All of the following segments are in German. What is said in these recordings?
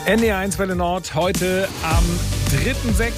NDR1 Welle Nord heute am 3.6.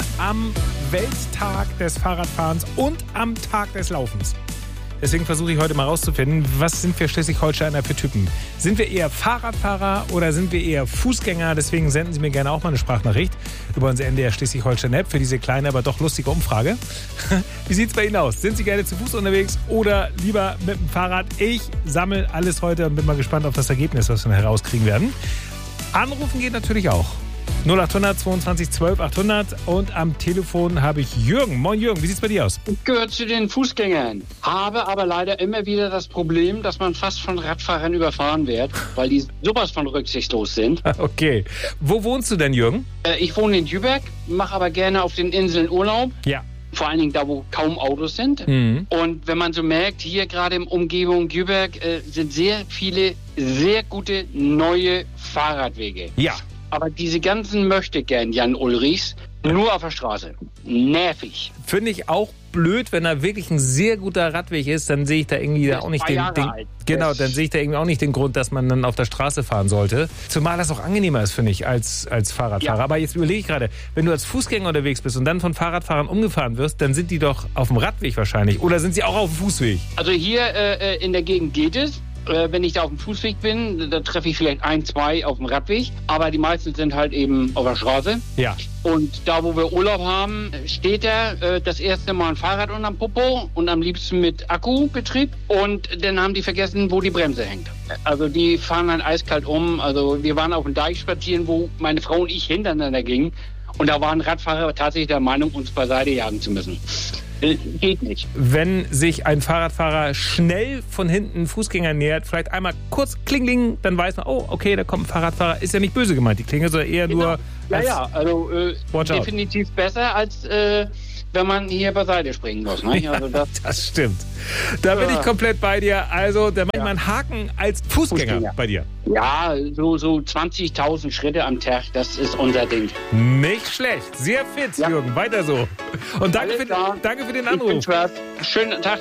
am Welttag des Fahrradfahrens und am Tag des Laufens. Deswegen versuche ich heute mal rauszufinden, was sind wir Schleswig-Holsteiner für Typen? Sind wir eher Fahrradfahrer oder sind wir eher Fußgänger? Deswegen senden Sie mir gerne auch mal eine Sprachnachricht über unsere NDR Schleswig-Holstein-App für diese kleine, aber doch lustige Umfrage. Wie sieht es bei Ihnen aus? Sind Sie gerne zu Fuß unterwegs oder lieber mit dem Fahrrad? Ich sammle alles heute und bin mal gespannt auf das Ergebnis, was wir herauskriegen werden. Anrufen geht natürlich auch. 0800 22 12 800 und am Telefon habe ich Jürgen. Moin Jürgen, wie sieht's bei dir aus? Ich gehöre zu den Fußgängern, habe aber leider immer wieder das Problem, dass man fast von Radfahrern überfahren wird, weil die sowas von rücksichtslos sind. Okay. Wo wohnst du denn, Jürgen? Ich wohne in Jübeck, mache aber gerne auf den Inseln Urlaub. Ja. Vor allen Dingen da, wo kaum Autos sind. Mhm. Und wenn man so merkt, hier gerade im Umgebung Jübeck sind sehr viele, sehr gute neue Fahrradwege. Ja. Aber diese ganzen Möchtegern Jan Ulrichs nur auf der Straße. Nervig. Finde ich auch blöd, wenn da wirklich ein sehr guter Radweg ist, dann sehe ich da irgendwie auch nicht den genau, dann sehe ich da irgendwie auch nicht den Grund, dass man dann auf der Straße fahren sollte. Zumal das auch angenehmer ist, finde ich, als Fahrradfahrer. Ja. Aber jetzt überlege ich gerade, wenn du als Fußgänger unterwegs bist und dann von Fahrradfahrern umgefahren wirst, dann sind die doch auf dem Radweg wahrscheinlich. Oder sind sie auch auf dem Fußweg? Also hier in der Gegend geht es. Wenn ich da auf dem Fußweg bin, da treffe ich vielleicht 1, 2 auf dem Radweg. Aber die meisten sind halt eben auf der Straße. Ja. Und da, wo wir Urlaub haben, steht da das erste Mal ein Fahrrad unterm Popo und am liebsten mit Akkubetrieb. Und dann haben die vergessen, wo die Bremse hängt. Also die fahren dann eiskalt um. Also wir waren auf dem Deich spazieren, wo meine Frau und ich hintereinander gingen. Und da waren Radfahrer tatsächlich der Meinung, uns beiseite jagen zu müssen. Geht nicht. Wenn sich ein Fahrradfahrer schnell von hinten Fußgänger nähert, vielleicht einmal kurz klingling, dann weiß man, oh, okay, da kommt ein Fahrradfahrer. Ist ja nicht böse gemeint, die Klingel, sondern eher nur... Also definitiv besser, als wenn man hier beiseite springen muss. Ne? Ja, also das stimmt. Da bin ich komplett bei dir. Also, da mache ich mal einen Haken als Fußgänger bei dir. Ja, so 20.000 Schritte am Tag, das ist unser Ding. Nicht schlecht. Sehr fit, Jürgen. Weiter so. Und danke für den Anruf. Schönen Tag.